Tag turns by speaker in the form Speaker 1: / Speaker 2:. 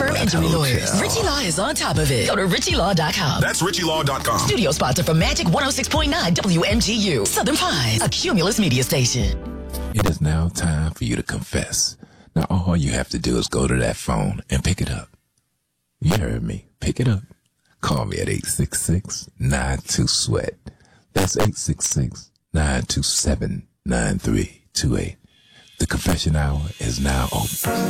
Speaker 1: firm injury lawyers. Richie Law is on top of it. Go to RichieLaw.com.
Speaker 2: That's RichieLaw.com.
Speaker 1: Studio sponsor for Magic 106.9 WMGU. Southern Pines, a Cumulus media station.
Speaker 3: It is now time for you to confess. Now, all you have to do is go to that phone and pick it up. You heard me. Pick it up. Call me at 866-92-SWEAT. That's 866-927-9328. The confession hour is now open.